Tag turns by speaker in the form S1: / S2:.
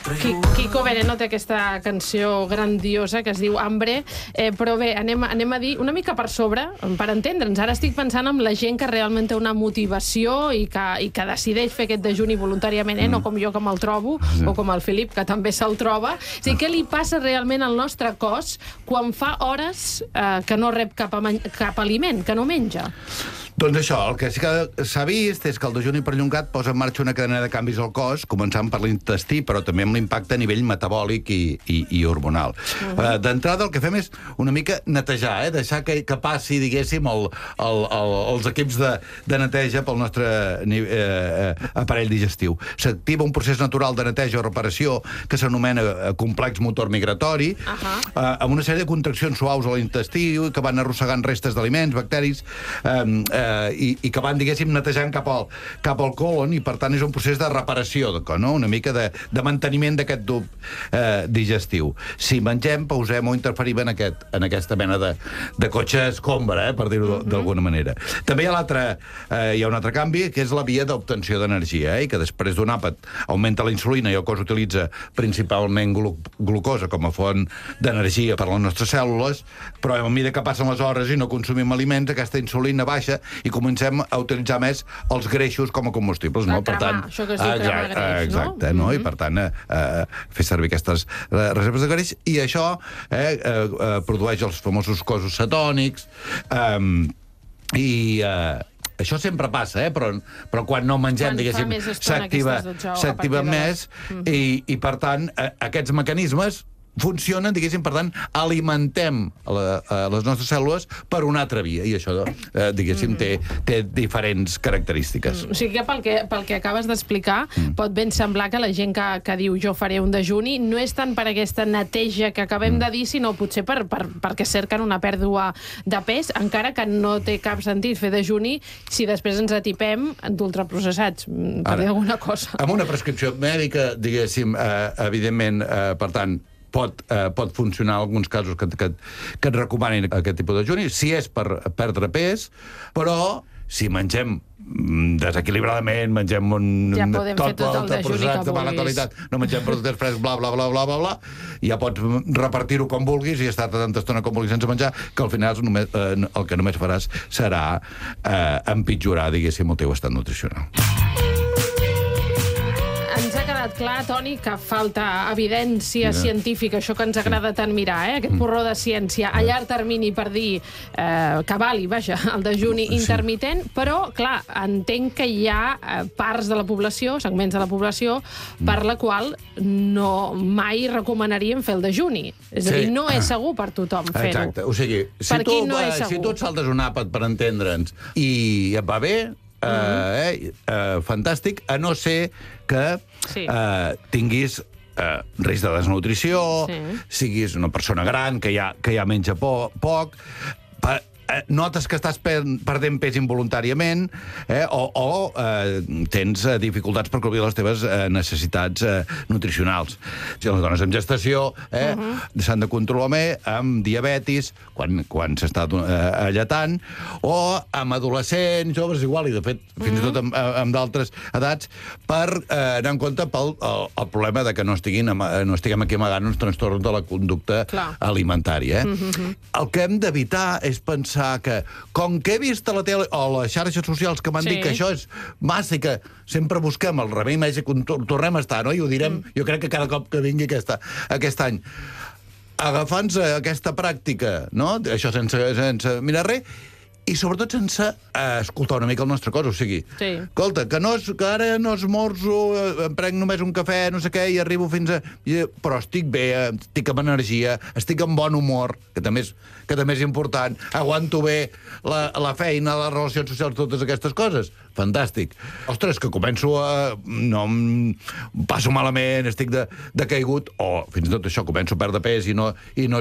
S1: Kiko Veneno té aquesta canció grandiosa que es diu Hambre, però bé, anem a dir una mica per sobre, per entendre'ns. Ara estic pensant en la gent que realment té una motivació i que decideix fer aquest dejuni voluntàriament, no com jo que me'l trobo, o com el Filip, que també se'l troba. O sigui, què li passa realment al nostre cos quan fa hores que no rep cap aliment, que no menja?
S2: Doncs això, el que sí que s'ha vist és que el dejuni perllongat posa en marxa una cadena de canvis al cos, començant per l'intestí, però també amb l'impacte a nivell metabòlic i hormonal. D'entrada, el que fem és una mica netejar, deixar que passi, diguéssim, els equips de neteja pel nostre aparell digestiu. S'activa un procés natural de neteja o reparació que s'anomena complex motor migratori, amb una sèrie de contraccions suaus a l'intestí que van arrossegant restes d'aliments, bacteris, i que van, diguéssim, netejant cap al colon, i per tant és un procés de reparació, una mica de manteniment d'aquest tub digestiu. Si mengem, pausem o interferim en aquesta mena de cotxe escombra, per dir-ho d'alguna manera. També hi ha un altre canvi, que és la via d'obtenció d'energia, que després d'un àpat augmenta la insulina i el cos utilitza principalment glucosa com a font d'energia per a les nostres cèl·lules, però a mesura que passen les hores i no consumim aliments, aquesta insulina baixa i comencem a utilitzar més els greixos com a combustibles.
S1: Cremar, això que es diu cremar greix, no?
S2: Exacte, i per tant fer servir aquestes reserves de greix, i això produeix els famosos cossos cetònics, i això sempre passa, però quan no mengem, diguéssim, s'activa més, i per tant aquests mecanismes funcionen, diguéssim, per tant, alimentem les nostres cèl·lules per una altra via, i això, diguéssim, té diferents característiques.
S1: O sigui que pel que acabes d'explicar, pot ben semblar que la gent que diu jo faré un dejuni no és tant per aquesta neteja que acabem de dir, sinó potser perquè cerquen una pèrdua de pes, encara que no té cap sentit fer dejuni si després ens atipem d'ultraprocessats, per dir alguna cosa.
S2: Amb una prescripció mèdica, diguéssim, evidentment, per tant, pot funcionar en alguns casos que et recomanin aquest tipus de dejuni, si és per perdre pes, però si mengem desequilibradament, mengem tot ultraprocessat de mala qualitat, no mengem productes frescs, bla, bla, bla, bla, bla, bla, ja pots repartir-ho com vulguis i estar tanta estona com vulguis sense menjar, que al final el que només faràs serà empitjorar, diguéssim, el teu estat nutricional.
S1: Ens ha quedat clar, Toni, que falta evidència científica, això que ens agrada tant mirar, aquest porró de ciència a llarg termini per dir que vali, vaja, el dejuni intermitent, però, clar, entenc que hi ha parts de la població, segments de la població, per la qual mai recomanaríem fer el dejuni. És a dir, no és segur per tothom fer-ho.
S2: Exacte, o sigui, si tu et saltes un àpat, per entendre'ns, i et va bé, fantàstic, a no ser que tinguis risc de desnutrició, siguis una persona gran que ja menja poc, notes que estàs perdent pes involuntàriament, o tens dificultats per cobrir les teves necessitats nutricionals. Si les dones amb gestació s'han de controlar més amb diabetis, quan s'està alletant, o amb adolescents, joves, igual, i de fet fins i tot amb d'altres edats, per anar en compte pel problema de que no estiguem aquí amagant uns trastorns de la conducta alimentària. El que hem d'evitar és pensar que, com que he vist a la tele o a les xarxes socials que m'han dit que això és massa i que sempre busquem el remei màgic on tornem a estar, i ho direm, jo crec que cada cop que vingui aquest any, agafant-nos aquesta pràctica, això sense mirar res, i sobretot sense escoltar una mica el nostre cos, o sigui, escolta, que ara no esmorzo, em prenc només un cafè, no sé què, i arribo fins a... Però estic bé, estic amb energia, estic amb bon humor, que també és important, aguanto bé la feina, les relacions socials, totes aquestes coses. Fantàstic. Ostres, que començo a... no passo malament, estic decaigut, o fins i tot això, començo a perdre pes i no